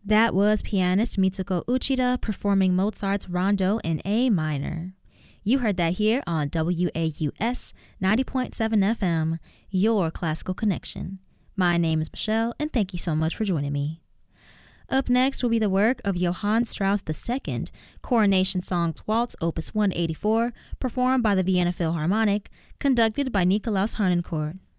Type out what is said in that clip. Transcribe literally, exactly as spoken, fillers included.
That was pianist Mitsuko Uchida performing Mozart's Rondo in A minor. You heard that here on W A U S ninety point seven F M, your classical connection. My name is Michelle, and thank you so much for joining me. Up next will be the work of Johann Strauss the Second, Coronation Songs Waltz Opus one eighty-four, performed by the Vienna Philharmonic, conducted by Nikolaus Harnoncourt.